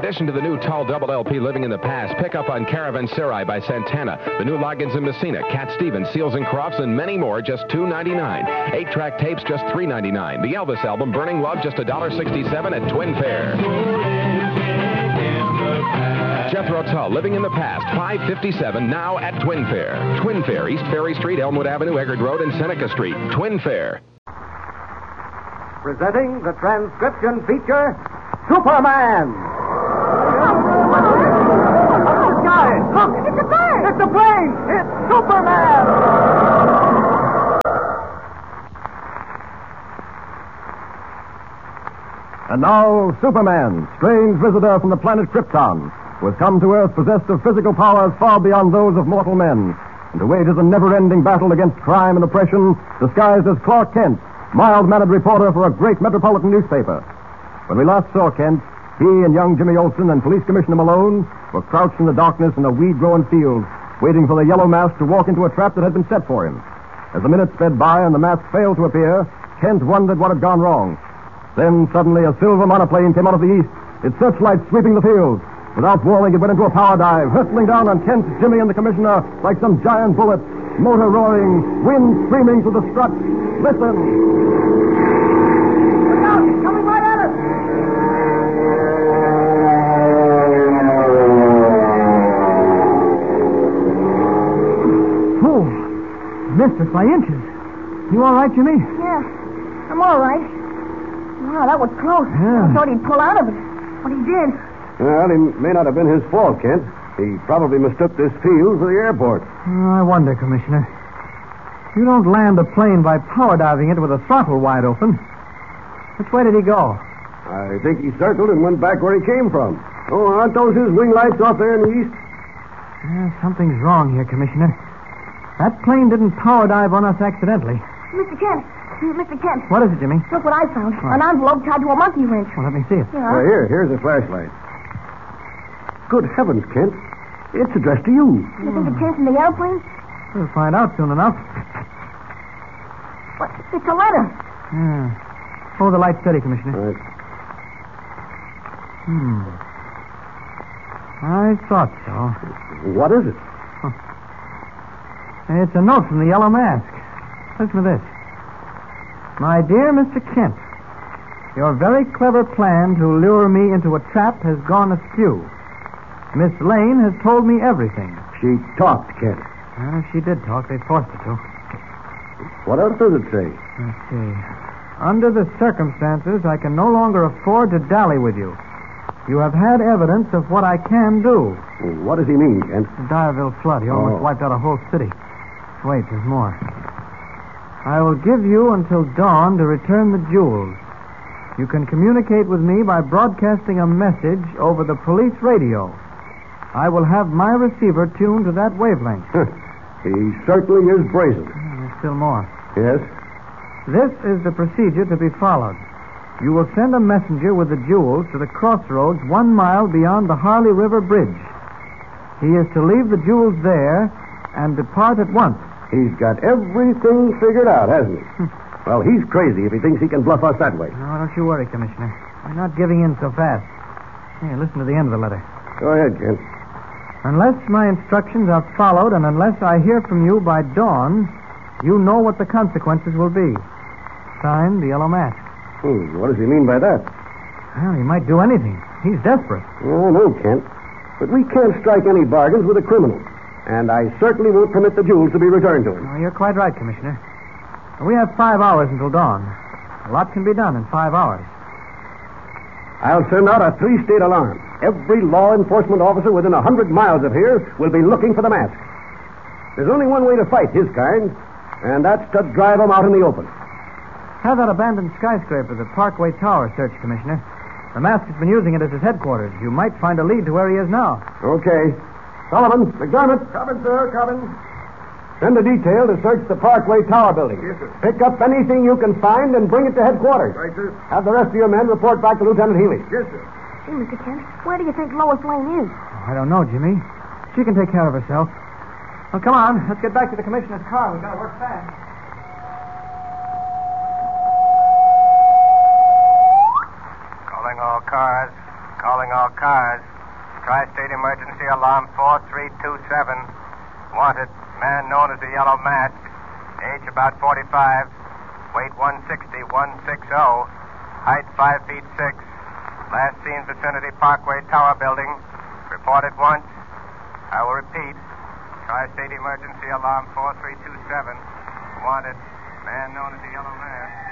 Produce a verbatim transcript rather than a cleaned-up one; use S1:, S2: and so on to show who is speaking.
S1: addition to the new tall double L P Living in the Past, pick up on Caravanserai by Santana, the new Loggins and Messina, Cat Stevens, Seals and Crofts, and many more, just two ninety-nine. Eight-track tapes, just three ninety-nine. The Elvis album, Burning Love, just one sixty-seven at Twin Fair. Jethro Tull, Living in the Past, five fifty-seven, now at Twin Fair. Twin Fair, East Ferry Street, Elmwood Avenue, Eggert Road, and Seneca Street. Twin Fair.
S2: Presenting the transcription feature, Superman. Guys, look! It's a plane! It's a plane! It's Superman!
S3: And now, Superman, strange visitor from the planet Krypton, who has come to Earth possessed of physical powers far beyond those of mortal men, and who wages a never-ending battle against crime and oppression, disguised as Clark Kent, mild-mannered reporter for a great metropolitan newspaper. When we last saw Kent, he and young Jimmy Olsen and Police Commissioner Malone were crouched in the darkness in a weed-grown field, waiting for the yellow mask to walk into a trap that had been set for him. As the minutes sped by and the mask failed to appear, Kent wondered what had gone wrong. Then suddenly a silver monoplane came out of the east, its searchlight sweeping the field. Without warning, it went into a power dive, hurtling down on Kent, Jimmy, and the commissioner like some giant bullet. Motor roaring, wind screaming through the struts. Listen.
S2: Look out! It's coming right at us!
S4: Oh, missed us by inches. You all right, Jimmy?
S5: Yeah, I'm all right. Wow, that was close.
S4: Yeah.
S5: I thought he'd pull out of it, but he did.
S6: Well, it may not have been his fault, Kent. He probably mistook this field for the airport.
S4: Oh, I wonder, Commissioner. You don't land a plane by power diving it with a throttle wide open. Which way did he go?
S6: I think he circled and went back where he came from. Oh, aren't those his wing lights off there in the east?
S4: Yeah, something's wrong here, Commissioner. That plane didn't power dive on us accidentally.
S5: Mister Kent, Mister Kent.
S4: What is it, Jimmy?
S5: Look what I found.
S4: What?
S5: An envelope tied to a monkey wrench.
S4: Well, let me see it.
S5: Yeah.
S6: Uh, here, here's a flashlight. Good heavens, Kent. It's addressed to you.
S5: You think it came from the airplane?
S4: We'll find out soon enough.
S5: What? It's a letter.
S4: Yeah. Hold the light steady, Commissioner.
S6: All right.
S4: Hmm. I thought so.
S6: What is it?
S4: It's a note from the Yellow Mask. Listen to this. My dear Mister Kent, your very clever plan to lure me into a trap has gone askew. Miss Lane has told me everything.
S6: She talked, Kent.
S4: Well, if she did talk, they forced her to.
S6: What else does it say?
S4: Let's see. Under the circumstances, I can no longer afford to dally with you. You have had evidence of what I can do.
S6: What does he mean, Kent?
S4: The Dyerville flood. He almost
S6: Oh.
S4: wiped out a whole city. Wait, there's more. I will give you until dawn to return the jewels. You can communicate with me by broadcasting a message over the police radio. I will have my receiver tuned to that wavelength.
S6: He certainly is brazen.
S4: There's still more.
S6: Yes?
S4: This is the procedure to be followed. You will send a messenger with the jewels to the crossroads one mile beyond the Harley River Bridge. He is to leave the jewels there and depart at once.
S6: He's got everything figured out, hasn't he? Well, he's crazy if he thinks he can bluff us that way.
S4: No, don't you worry, Commissioner. I'm not giving in so fast. Here, listen to the end of the letter.
S6: Go ahead, Kent.
S4: Unless my instructions are followed and unless I hear from you by dawn, you know what the consequences will be. Signed, the Yellow Mask.
S6: Hmm, what does he mean by that?
S4: Well, he might do anything. He's desperate.
S6: Oh, no, Kent. But we can't strike any bargains with a criminal. And I certainly won't permit the jewels to be returned to him.
S4: Oh, you're quite right, Commissioner. We have five hours until dawn. A lot can be done in five hours.
S6: I'll send out a three-state alarm. Every law enforcement officer within a hundred miles of here will be looking for the mask. There's only one way to fight his kind, and that's to drive him out in the open.
S4: Have that abandoned skyscraper, the Parkway Tower, searched, Commissioner. The Mask has been using it as his headquarters. You might find a lead to where he is now.
S6: Okay. Sullivan, McDermott. Coming, sir, coming. Send a detail to search the Parkway Tower building. Yes, sir. Pick up anything you can find and bring it to headquarters.
S7: Right, sir.
S6: Have the rest of your men report back to Lieutenant Healy.
S7: Yes, sir.
S5: Hey, Mister Kent, where do you think Lois Lane is?
S4: Oh, I don't know, Jimmy. She can take care of herself. Well, come on. Let's get back to the Commissioner's car. We've got to work fast.
S8: Calling all cars.
S7: Calling all cars. Tri-State Emergency Alarm four three two seven. Wanted. Man known as the Yellow Mask. Age about forty-five. Weight one sixty, one sixty. Height five feet six. Last seen vicinity Parkway Tower Building. Reported once. I will repeat. Tri-State Emergency Alarm four three two seven. Wanted. Man known as the Yellow Mask.